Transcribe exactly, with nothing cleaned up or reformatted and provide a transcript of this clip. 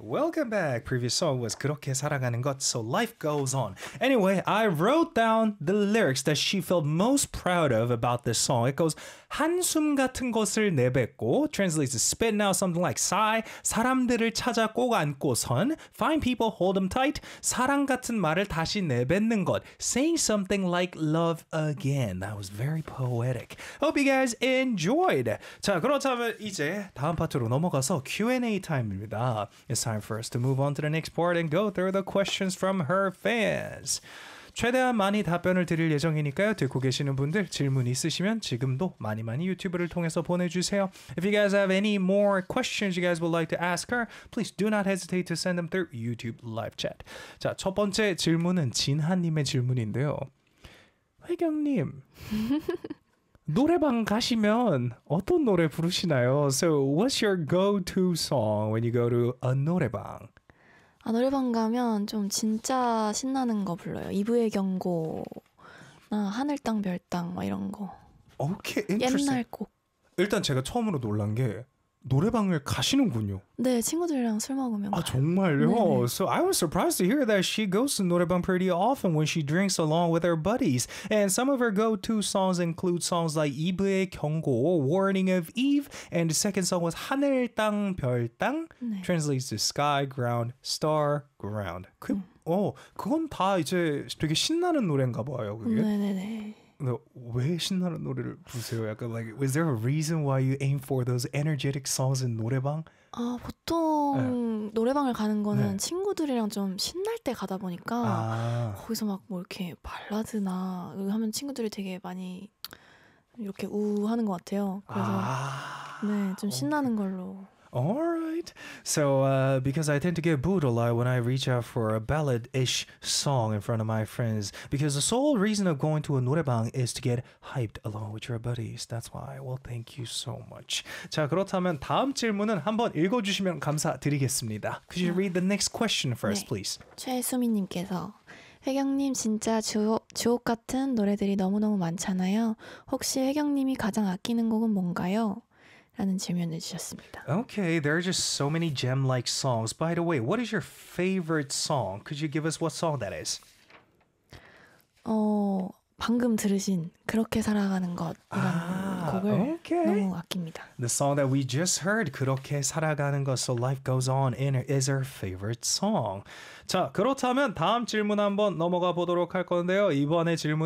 Welcome back. Previous song was 그렇게 살아가는 것, so life goes on. Anyway, I wrote down the lyrics that she felt most proud of about this song. It goes, 한숨 같은 것을 내뱉고, translates to spitting out something like sigh, 사람들을 찾아 꼭 안고선, find people, hold them tight, 사랑 같은 말을 다시 내뱉는 것, saying something like love again. That was very poetic. Hope you guys enjoyed. 자, 그렇다면 이제 다음 파트로 넘어가서 Q and A 타임입니다. It's time for us to move on to the next part and go through the questions from her fans. 최대한 많이 답변을 드릴 예정이니까요. 듣고 계시는 분들 질문 있으시면 지금도 많이 많이 유튜브를 통해서 보내주세요. If you guys have any more questions you guys would like to ask her, please do not hesitate to send them through YouTube live chat. 자, 첫 번째 질문은 진하님의 질문인데요. 회경님, 노래방 가시면 어떤 노래 부르시나요? So, what's your go-to song when you go to a 노래방? 아, 노래방 가면 좀 진짜 신나는 거 불러요. 이브의 경고나 하늘 땅 별 땅 막 이런 거. Okay, interesting. 옛날 곡. 일단 제가 처음으로 놀란 게 노래방을 가시는군요. 네, 친구들이랑 술 먹으면. 아, 정말요? 네네. So I was surprised to hear that she goes to 노래방 pretty often when she drinks along with her buddies. And some of her go-to songs include songs like 이브의 경고, Warning of Eve, and the second song was 하늘 땅 별 땅, 네. translates to sky, ground, star, ground. 그, 음. 어, 그건 다 이제 되게 신나는 노래인가 봐요, 그게. 네네네. 근데 왜 신나는 노래를 부르세요? 약간 like, was there a reason why you aim for those energetic songs in 노래방? 아, 보통 네. 노래방을 가는 거는 네. 친구들이랑 좀 신날 때 가다 보니까 아. 거기서 막 뭐 이렇게 발라드나 하면 친구들이 되게 많이 이렇게 우하는 것 같아요. 그래서 아. 네, 좀 신나는 걸로. All right. So, uh, because I tend to get booed a lot when I reach out for a ballad-ish song in front of my friends, because the sole reason of going to a 노래방 is to get hyped along with your buddies. That's why. Well, thank you so much. 자, 그렇다면 다음 질문은 한번 읽어주시면 감사드리겠습니다. Could you read the next question first, 네. please? 최수민님께서 혜경님 진짜 주옥, 주옥 같은 노래들이 너무너무 많잖아요. 혹시 혜경님이 가장 아끼는 곡은 뭔가요? 라는 질문을 주셨습니다. Okay, there are just so many gem-like songs. By the way, what is your favorite song? Could you give us what song that is? 어, 방금 들으신 그렇게 살아가는 것이라는 아, 곡을 okay. 너무 아낍니다. The song that we just heard, 그렇게 살아가는 것, so life goes on, in is our favorite song. 자, 그렇다면 다음 질문 한번 넘어가 보도록 할 건데요. 이번에 질문